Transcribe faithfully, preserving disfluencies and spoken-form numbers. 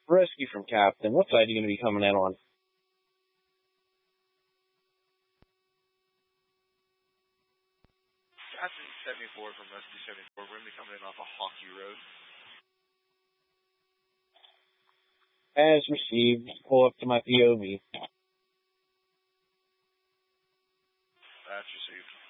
Rescue from Captain. What side are you going to be coming in on? Captain seventy-four from Rescue seventy-four. We're going to be coming in off of Hockey Road. As received. Pull up to my P O V. That's received.